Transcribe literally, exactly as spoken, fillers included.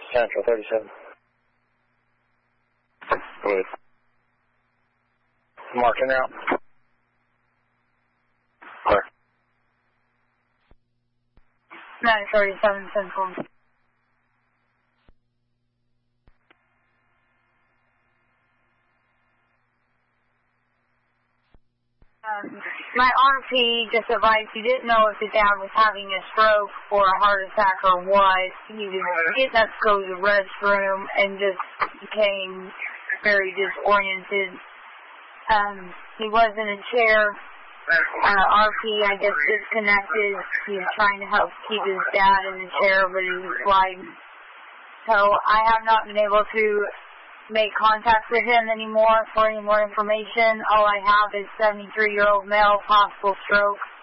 Central thirty-seven. Go ahead. Marking out. Mark. nine thirty-seven Central. Um, my R P just advised he didn't know if the dad was having a stroke or a heart attack or what. He was getting up to go to the restroom and just became very disoriented. Um, he was in a chair. Uh, R P, I guess, disconnected. He was trying to help keep his dad in the chair, but he was sliding. So I have not been able to make contact with him anymore for any more information. All I have is seventy-three-year-old male, possible stroke.